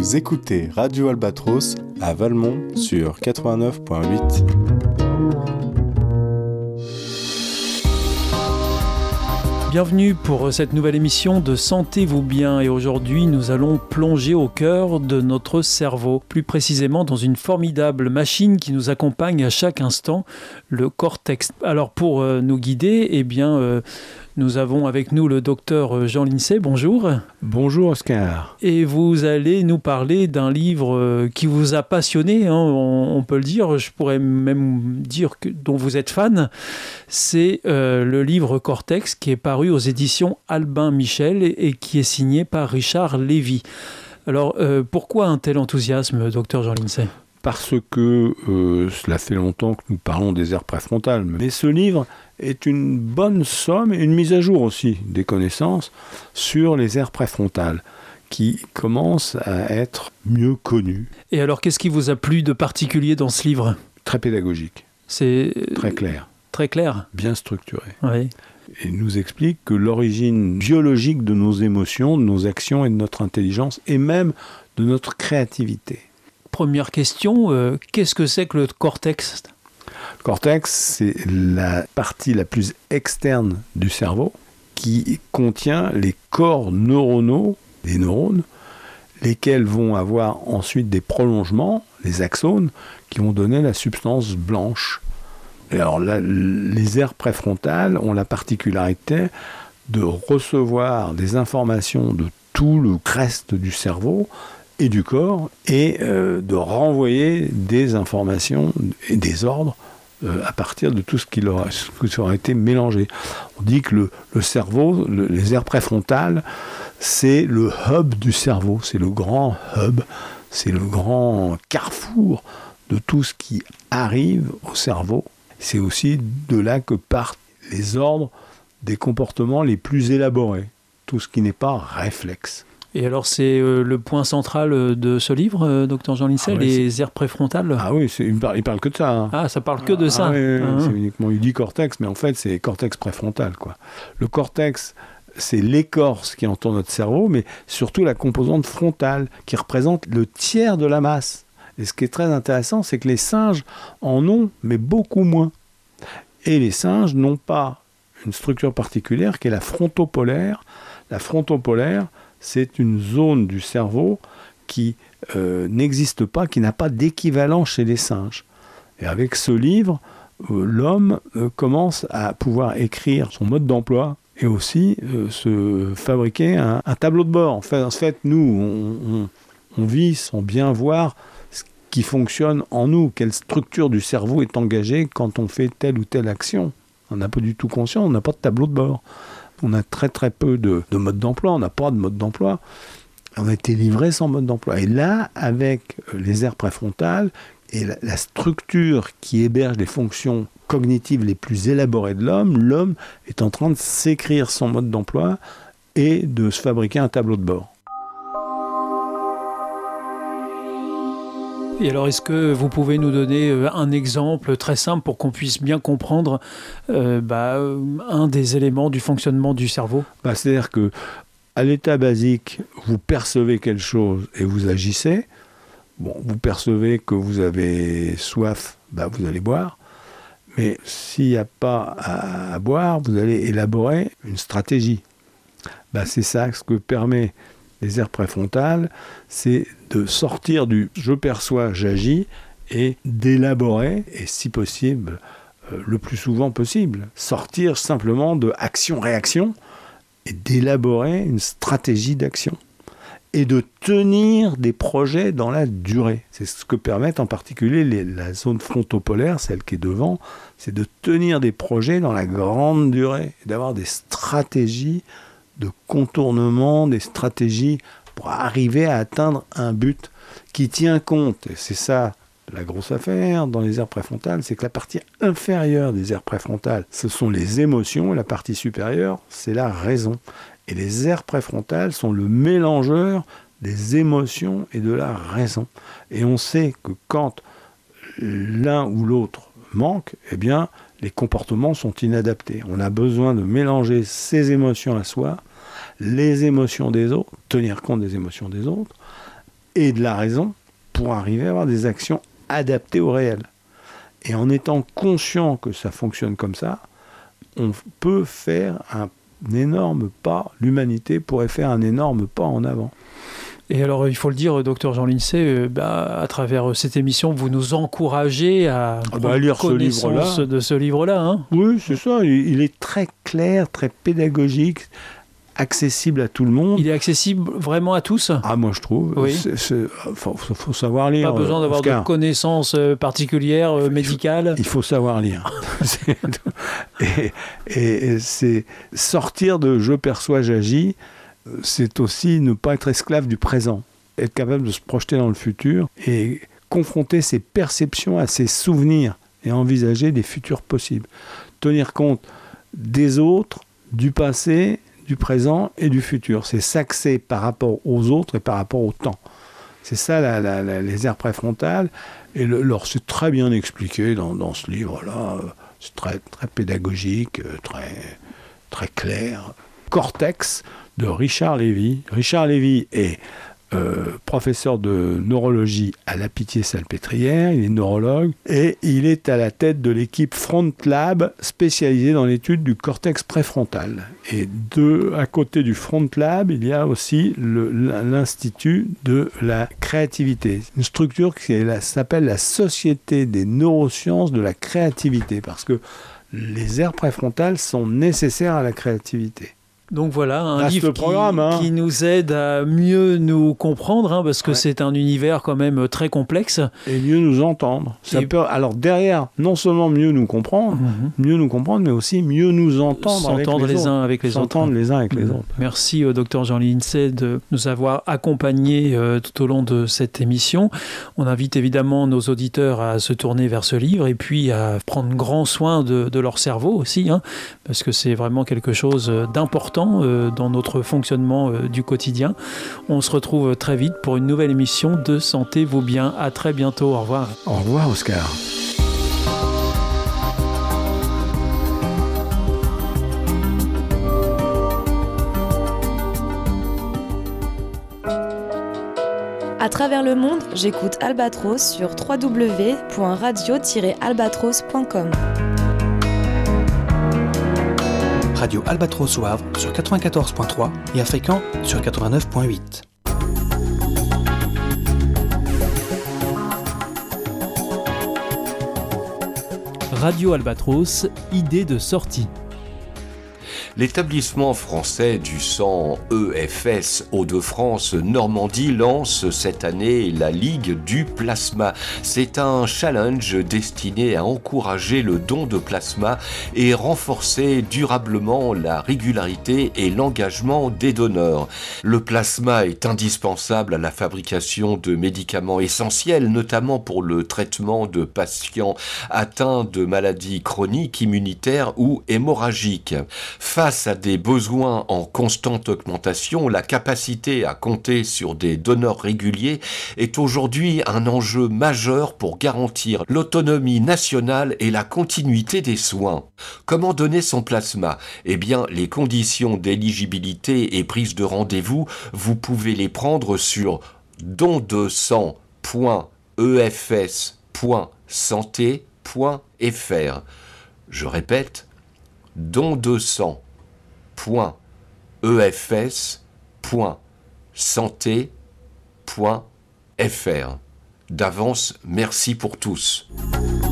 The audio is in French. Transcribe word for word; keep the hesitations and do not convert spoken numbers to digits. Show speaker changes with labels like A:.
A: Vous écoutez Radio Albatros à Valmont sur quatre-vingt-neuf virgule huit.
B: Bienvenue pour cette nouvelle émission de Sentez-vous bien et aujourd'hui nous allons plonger au cœur de notre cerveau, plus précisément dans une formidable machine qui nous accompagne à chaque instant, le cortex. Alors pour euh, nous guider, eh bien euh, nous avons avec nous le docteur Jean Lincey, bonjour.
C: Bonjour Oscar.
B: Et vous allez nous parler d'un livre qui vous a passionné, hein, on, on peut le dire, je pourrais même dire que, dont vous êtes fan. C'est euh, le livre Cortex qui est paru aux éditions Albin Michel et, et qui est signé par Richard Lévy. Alors euh, pourquoi un tel enthousiasme, docteur Jean Lincey ?
C: Parce que euh, cela fait longtemps que nous parlons des aires préfrontales, mais ce livre est une bonne somme et une mise à jour aussi des connaissances sur les aires préfrontales qui commencent à être mieux connues.
B: Et alors, qu'est-ce qui vous a plu de particulier dans ce livre ?
C: Très pédagogique,
B: c'est
C: très clair,
B: très clair,
C: bien structuré.
B: Oui.
C: Et nous explique que l'origine biologique de nos émotions, de nos actions et de notre intelligence et même de notre créativité.
B: Première question, euh, qu'est-ce que c'est que le cortex ?
C: Le cortex, c'est la partie la plus externe du cerveau qui contient les corps neuronaux des neurones, lesquels vont avoir ensuite des prolongements, les axones, qui vont donner la substance blanche. Et alors là, les aires préfrontales ont la particularité de recevoir des informations de tout le reste du cerveau et du corps, et euh, de renvoyer des informations et des ordres euh, à partir de tout ce qui leur a, ce qui aura été mélangé. On dit que le, le cerveau, le, les aires préfrontales, c'est le hub du cerveau, c'est le grand hub, c'est le grand carrefour de tout ce qui arrive au cerveau. C'est aussi de là que partent les ordres des comportements les plus élaborés, tout ce qui n'est pas réflexe.
B: Et alors, c'est euh, le point central de ce livre, euh, docteur Jean Lincey, ah ouais, les c'est... aires préfrontales.
C: Ah oui, c'est, il ne parle, parle que de ça. Hein.
B: Ah, ça parle que de ah, ça.
C: Ah, oui,
B: ah,
C: c'est uniquement, il dit cortex, mais en fait, c'est cortex préfrontal, quoi. Le cortex, c'est l'écorce qui entoure notre cerveau, mais surtout la composante frontale, qui représente le tiers de la masse. Et ce qui est très intéressant, c'est que les singes en ont, mais beaucoup moins. Et les singes n'ont pas une structure particulière qui est la frontopolaire. La frontopolaire, c'est une zone du cerveau qui euh, n'existe pas, qui n'a pas d'équivalent chez les singes. Et avec ce livre, euh, l'homme euh, commence à pouvoir écrire son mode d'emploi et aussi euh, se fabriquer un, un tableau de bord. En fait, en fait nous, on, on, on vit sans bien voir ce qui fonctionne en nous, quelle structure du cerveau est engagée quand on fait telle ou telle action. On n'a pas du tout conscience, on n'a pas de tableau de bord. On a très très peu de, de mode d'emploi, on n'a pas de mode d'emploi. On a été livré sans mode d'emploi. Et là, avec les aires préfrontales et la, la structure qui héberge les fonctions cognitives les plus élaborées de l'homme, l'homme est en train de s'écrire son mode d'emploi et de se fabriquer un tableau de bord.
B: Et alors, est-ce que vous pouvez nous donner un exemple très simple pour qu'on puisse bien comprendre euh, bah, un des éléments du fonctionnement du cerveau ?
C: bah, C'est-à-dire qu'à l'état basique, vous percevez quelque chose et vous agissez. Bon, vous percevez que vous avez soif, bah, vous allez boire. Mais s'il n'y a pas à, à boire, vous allez élaborer une stratégie. Bah, c'est ça ce que permet les aires préfrontales, c'est de sortir du « je perçois, j'agis » et d'élaborer, et si possible, euh, le plus souvent possible, sortir simplement de action-réaction et d'élaborer une stratégie d'action et de tenir des projets dans la durée. C'est ce que permettent en particulier les, la zone frontopolaire, celle qui est devant, c'est de tenir des projets dans la grande durée et d'avoir des stratégies de contournement, des stratégies pour arriver à atteindre un but qui tient compte, et c'est ça la grosse affaire dans les aires préfrontales, c'est que la partie inférieure des aires préfrontales, ce sont les émotions, et la partie supérieure, c'est la raison. Et les aires préfrontales sont le mélangeur des émotions et de la raison. Et on sait que quand l'un ou l'autre manque, eh bien, les comportements sont inadaptés. On a besoin de mélanger ses émotions à soi, les émotions des autres, tenir compte des émotions des autres, et de la raison pour arriver à avoir des actions adaptées au réel. Et en étant conscient que ça fonctionne comme ça, on peut faire un énorme pas, l'humanité pourrait faire un énorme pas en avant.
B: Et alors, il faut le dire, docteur Jean Lincey, euh, bah, à travers cette émission, vous nous encouragez à
C: ah bah, lire
B: connaissance
C: ce livre-là.
B: de ce livre-là. Hein.
C: Oui, c'est ça. Il est très clair, très pédagogique, accessible à tout le monde.
B: Il est accessible vraiment à tous ?
C: Ah, moi, je trouve.
B: Oui.
C: Il faut, faut savoir lire.
B: Pas besoin d'avoir
C: Oscar.
B: de connaissances particulières, euh, médicales.
C: Il faut savoir lire. et, et, et c'est sortir de « je perçois, j'agis », c'est aussi ne pas être esclave du présent, être capable de se projeter dans le futur et confronter ses perceptions à ses souvenirs et envisager des futurs possibles. Tenir compte des autres, du passé, du présent et du futur. C'est s'axer par rapport aux autres et par rapport au temps. C'est ça la, la, la, les aires préfrontales. Et le, alors c'est très bien expliqué dans, dans ce livre-là. C'est très, très pédagogique, très, très clair. Cortex de Richard Lévy. Richard Lévy est euh, professeur de neurologie à la Pitié-Salpêtrière, il est neurologue, et il est à la tête de l'équipe Front Lab spécialisée dans l'étude du cortex préfrontal. Et de, à côté du Front Lab, il y a aussi le, l'Institut de la créativité, une structure qui est la, s'appelle la Société des neurosciences de la créativité, parce que les aires préfrontales sont nécessaires à la créativité.
B: Donc voilà, un
C: Vaste
B: livre qui,
C: programme, hein.
B: qui nous aide à mieux nous comprendre, hein, parce que
C: Ouais.
B: c'est un univers quand même très complexe.
C: Et mieux nous entendre. Ça
B: Et...
C: peut, alors derrière, non seulement mieux nous comprendre, mm-hmm. mieux nous comprendre, mais aussi mieux nous entendre
B: S'entendre
C: avec les,
B: les
C: autres.
B: uns avec les
C: S'entendre
B: autres.
C: les uns avec
B: mmh.
C: les autres.
B: Merci au docteur Jean Lincey de nous avoir accompagnés euh, tout au long de cette émission. On invite évidemment nos auditeurs à se tourner vers ce livre et puis à prendre grand soin de, de leur cerveau aussi, hein, parce que c'est vraiment quelque chose d'important euh, dans notre fonctionnement euh, du quotidien. On se retrouve très vite pour une nouvelle émission de Santé vaut bien. À très bientôt. Au revoir.
C: Au revoir, Oscar.
D: À travers le monde, j'écoute Albatros sur w w w point radio tiret albatros point com.
E: Radio Albatros au Havre sur quatre-vingt-quatorze point trois et à Fécamp sur quatre-vingt-neuf point huit.
B: Radio Albatros, idée de sortie.
F: L'établissement français du sang E F S Hauts-de-France Normandie lance cette année la Ligue du plasma. C'est un challenge destiné à encourager le don de plasma et renforcer durablement la régularité et l'engagement des donneurs. Le plasma est indispensable à la fabrication de médicaments essentiels, notamment pour le traitement de patients atteints de maladies chroniques, immunitaires ou hémorragiques. Face à des besoins en constante augmentation, la capacité à compter sur des donneurs réguliers est aujourd'hui un enjeu majeur pour garantir l'autonomie nationale et la continuité des soins. Comment donner son plasma ? Eh bien, les conditions d'éligibilité et prise de rendez-vous, vous pouvez les prendre sur don de sang point e f s point santé point f r. Je répète, don de sang point e f s point santé point f r. D'avance, merci pour tous.